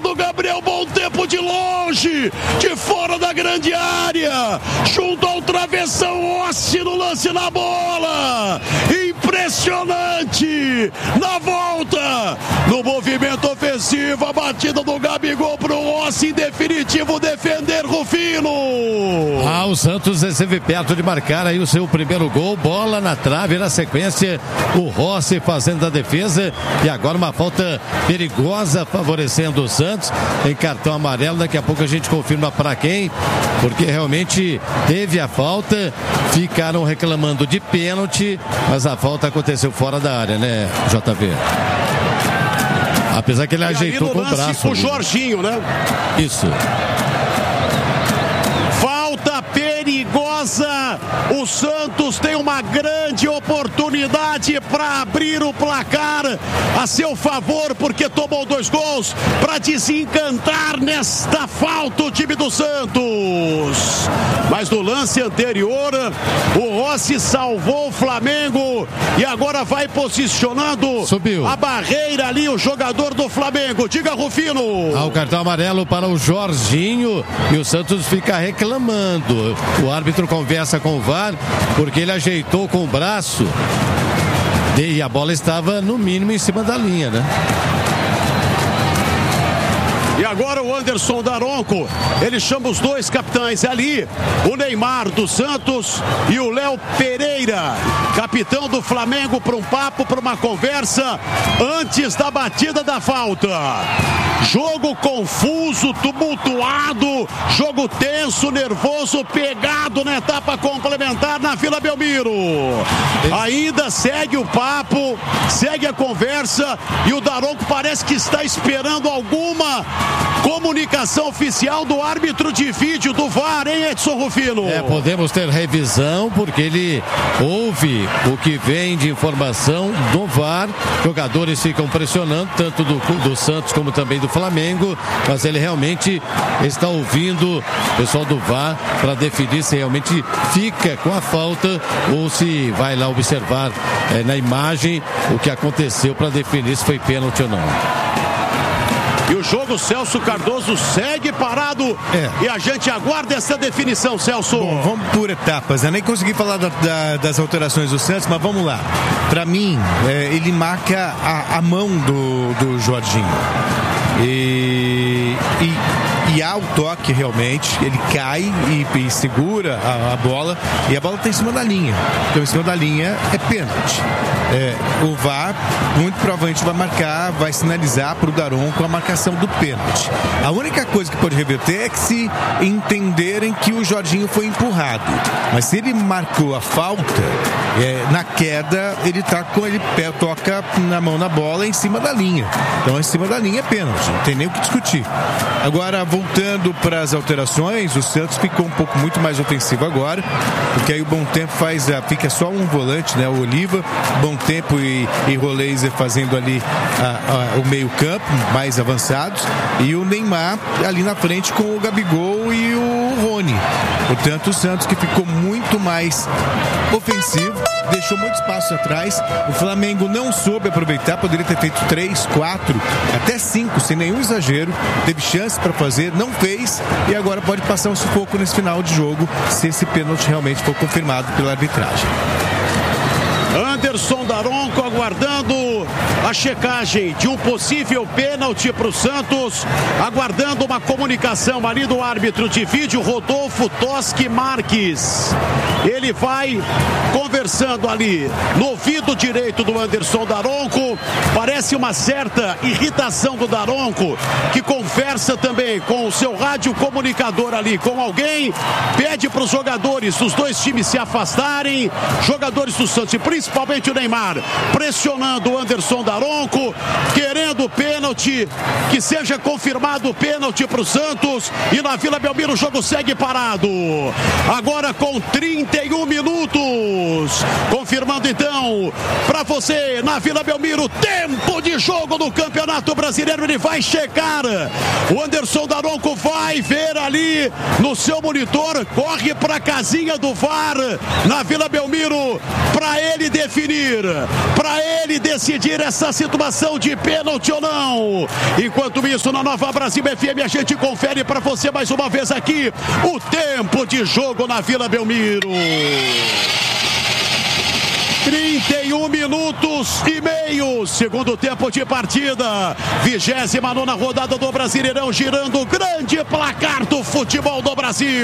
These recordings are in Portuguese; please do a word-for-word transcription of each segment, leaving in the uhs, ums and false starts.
do Gabriel Bom Tempo de longe, de fora da grande área, junto ao travessão, Ossi no lance na bola. Impressionante! Na volta, no movimento ofensivo, a batida do Gabigol pro Ossi, em definitivo defender, Rufino. Ah, o Santos esteve perto de marcar aí o seu primeiro gol, bola na trave, na sequência o Rossi fazendo a defesa e agora uma falta perigosa favorecendo o Santos, em cartão amarelo, daqui a pouco a gente confirma para quem, porque realmente teve a falta, ficaram reclamando de pênalti, mas a falta aconteceu fora da área, né, J V? Apesar que ele e ajeitou com o braço. O Jorginho, né? Isso. Falta perigosa. O Santos tem uma grande oportunidade para abrir o placar a seu favor, porque tomou dois gols para desencantar nesta falta o time do Santos. Mas no lance anterior, o Rossi salvou o Flamengo e agora vai posicionando Subiu. a barreira ali, o jogador do Flamengo. Diga, Rufino. Ah, o cartão amarelo para o Jorginho e o Santos fica reclamando. O árbitro conversa com o V A R porque ele ajeitou com o braço e a bola estava no mínimo em cima da linha, né? E agora o Anderson Daronco, ele chama os dois capitães ali, o Neymar do Santos e o Léo Pereira, capitão do Flamengo, para um papo, para uma conversa antes da batida da falta. Jogo confuso, tumultuado, jogo tenso, nervoso, pegado na etapa complementar na Vila Belmiro. Ainda segue o papo, segue a conversa e o Daronco parece que está esperando alguma comunicação oficial do árbitro de vídeo do V A R, hein, Edson Rufino? É, podemos ter revisão, porque ele ouve o que vem de informação do V A R. Jogadores ficam pressionando, tanto do, do Santos como também do Flamengo, mas ele realmente está ouvindo o pessoal do V A R para definir se realmente fica com a falta ou se vai lá observar é, na imagem o que aconteceu para definir se foi pênalti ou não. E o jogo, Celso Cardoso, segue parado. É. E a gente aguarda essa definição, Celso. Bom, vamos por etapas. Eu nem consegui falar da, da, das alterações do Santos, mas vamos lá. Para mim, é, ele marca a, a mão do, do Jorginho. E, e, e há o toque realmente, ele cai e, e segura a, a bola, e a bola está em cima da linha. Então, em cima da linha é pênalti. É, o V A R muito provavelmente vai marcar, vai sinalizar para o Daronco a marcação do pênalti. A única coisa que pode reverter é que se entenderem que o Jorginho foi empurrado. Mas se ele marcou a falta, é, na queda, ele tá com ele pé, toca na mão na bola em cima da linha. Então, em cima da linha é pênalti, não tem nem o que discutir. Agora, voltando para as alterações, o Santos ficou um pouco muito mais ofensivo agora, porque aí o Bom Tempo faz, fica só um volante, né? O Oliva, Bom Tempo e, e Roleiser fazendo ali a, a, o meio campo, mais avançados, e o Neymar ali na frente com o Gabigol e o Rony. Portanto, o Santos que ficou muito mais ofensivo, deixou muito espaço atrás. O Flamengo não soube aproveitar, poderia ter feito três, quatro, até cinco, sem nenhum exagero. Teve chance para fazer, não fez, e agora pode passar um sufoco nesse final de jogo, se esse pênalti realmente for confirmado pela arbitragem. Anderson Daronco aguardando a checagem de um possível pênalti para o Santos, aguardando uma comunicação ali do árbitro de vídeo, Rodolfo Toschi Marques. Ele vai conversando ali no ouvido direito do Anderson Daronco. Parece uma certa irritação do Daronco, que conversa também com o seu rádio comunicador ali com alguém, pede para os jogadores dos dois times se afastarem, jogadores do Santos e principalmente o Neymar, pressionando o Anderson Daronco, querendo o pênalti, que seja confirmado o pênalti para o Santos, e na Vila Belmiro o jogo segue parado. Agora com trinta e um minutos, confirmando então para você na Vila Belmiro, tempo de jogo no Campeonato Brasileiro. Ele vai checar, o Anderson Daronco vai ver ali no seu monitor, corre para a casinha do V A R na Vila Belmiro para ele definir, para ele decidir essa essa situação de pênalti ou não. Enquanto isso, na Nova Brasil F M, a gente confere para você mais uma vez aqui o tempo de jogo na Vila Belmiro. trinta e um minutos e meio, segundo tempo de partida, vigésima nona rodada do Brasileirão, girando o grande placar do futebol do Brasil.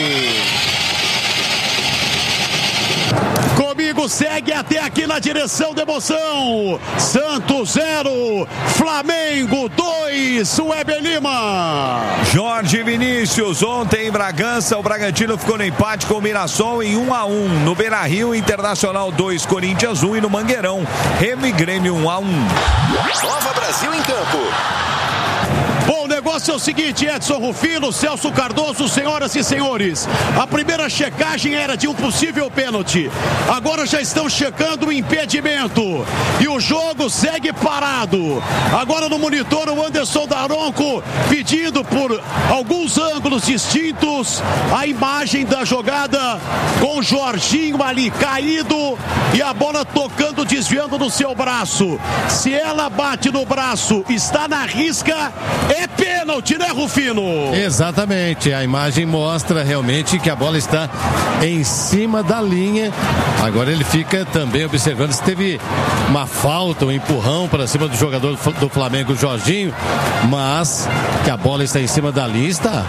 Comigo segue até aqui na direção da emoção. Santos zero, Flamengo dois, Weber Lima. Jorge Vinícius, ontem em Bragança, o Bragantino ficou no empate com o Mirassol em um a um. No Beira-Rio, Internacional dois, Corinthians um, e no Mangueirão, Remo e Grêmio um a um. Nova Brasil em campo. Bom, o negócio é o seguinte, Edson Rufino, Celso Cardoso, senhoras e senhores. A primeira checagem era de um possível pênalti. Agora já estão checando o impedimento. E o jogo segue parado. Agora no monitor o Anderson Daronco pedindo por alguns ângulos distintos a imagem da jogada com o Jorginho ali caído e a bola tocando, desviando no seu braço. Se ela bate no braço, está na risca, é pênalti, né, Rufino? Exatamente, a imagem mostra realmente que a bola está em cima da linha. Agora ele fica também observando se teve uma falta, um empurrão para cima do jogador do Flamengo, Jorginho, mas que a bola está em cima da linha, está.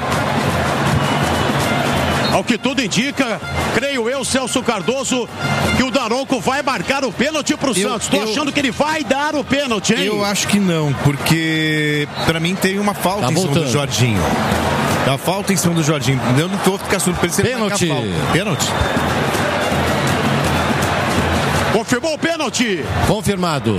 Ao que tudo indica, creio eu, Celso Cardoso, que o Daronco vai marcar o pênalti pro eu, Santos. Estou achando que ele vai dar o pênalti, hein? Eu acho que não, porque pra mim tem uma falta tá em voltando. cima do Jorginho. A falta em cima do Jorginho. Eu não tô ficando surpreso se ele marcar a falta. Pênalti. Confirmou o pênalti. Confirmado.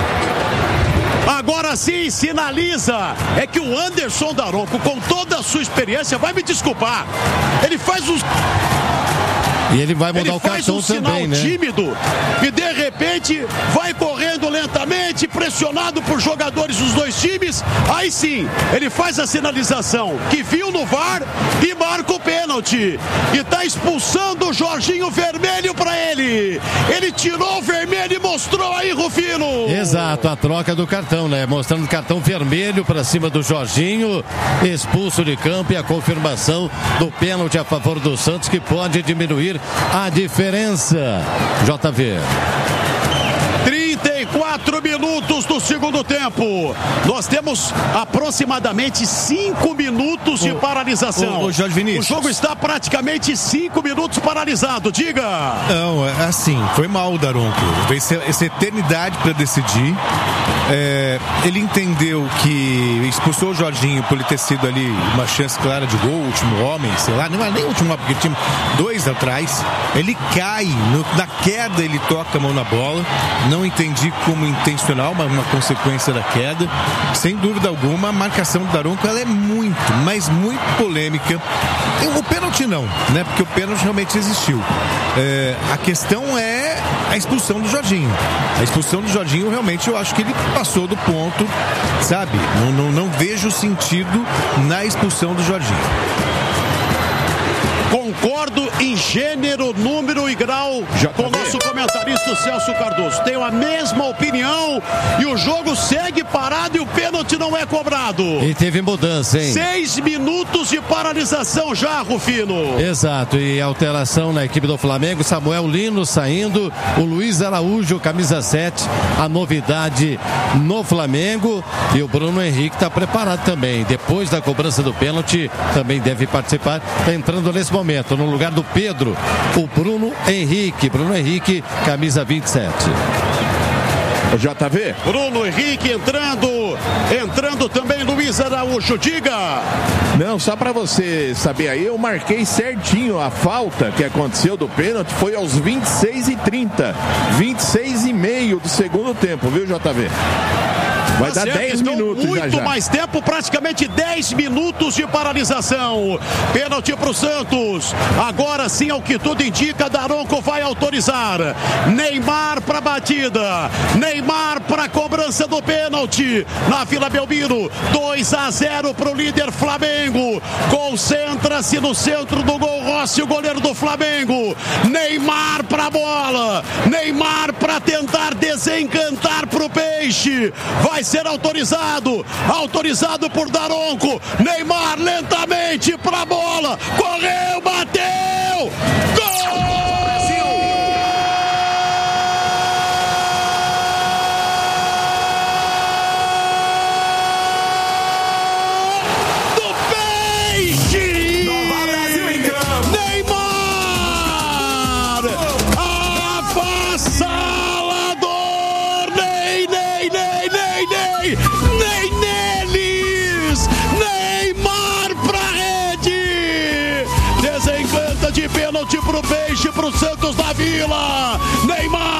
Agora sim, sinaliza. É que o Anderson Daronco, com toda a sua experiência, vai me desculpar. Ele faz os... E ele vai mudar ele o cartão um também, né? tímido e de repente vai correndo lentamente, pressionado por jogadores dos dois times. Aí sim, ele faz a sinalização que viu no V A R e marca o pênalti. E tá expulsando o Jorginho, vermelho para ele. Ele tirou o vermelho e mostrou aí, Rufino. Exato, a troca do cartão, né? Mostrando cartão vermelho para cima do Jorginho, expulso de campo, e a confirmação do pênalti a favor do Santos, que pode diminuir a diferença. J V. trinta e quatro minutos do segundo tempo. Nós temos aproximadamente cinco minutos de paralisação. O, o, Jorge Vinícius. O jogo está praticamente cinco minutos paralisado. Diga. Não, é assim, foi mal o Daronco. Fez essa eternidade para decidir. É, ele entendeu que expulsou o Jorginho por ele ter sido ali uma chance clara de gol, último homem, sei lá, não era nem o último homem, porque tinha dois atrás. Ele cai, no, na queda ele toca a mão na bola. Não entendi como intencional, mas uma consequência da queda. Sem dúvida alguma, a marcação do Daronco ela é muito, mas muito polêmica. O pênalti não, né? Porque o pênalti realmente existiu. É, a questão é a expulsão do Jorginho. A expulsão do Jorginho, realmente, eu acho que ele passou do ponto, sabe? Não, não, não vejo sentido na expulsão do Jorginho. Concordo em gênero, número e grau com o nosso comentarista Celso Cardoso. Tenho a mesma opinião e o jogo segue parado e o pênalti não é cobrado. E teve mudança, hein? Seis minutos de paralisação já, Rufino. Exato, e alteração na equipe do Flamengo. Samuel Lino saindo, o Luiz Araújo, camisa sete, a novidade no Flamengo. E o Bruno Henrique está preparado também. Depois da cobrança do pênalti, também deve participar. Está entrando nesse momento. No lugar do Pedro, o Bruno Henrique. Bruno Henrique, camisa vinte e sete. O J V. Bruno Henrique entrando, entrando também Luiz Araújo, diga. Não, só para você saber aí, eu marquei certinho a falta que aconteceu do pênalti, foi aos vinte e seis e trinta, vinte e seis e meio do segundo tempo, viu, J V? Vai dar dez minutos muito já, já. mais tempo, praticamente dez minutos de paralisação. Pênalti para o Santos. Agora sim, ao que tudo indica, Daronco vai autorizar. Neymar para batida. Neymar para cobrança do pênalti. Na Vila Belmiro, dois a zero para o líder Flamengo. Concentra-se no centro do gol Rossi, o goleiro do Flamengo. Neymar para a bola. Neymar para tentar desencantar para pro Peixe. Vai ser autorizado. Autorizado por Daronco. Neymar lentamente pra bola. Correu, bateu. Gol! De pênalti pro Peixe, pro Santos da Vila. Neymar.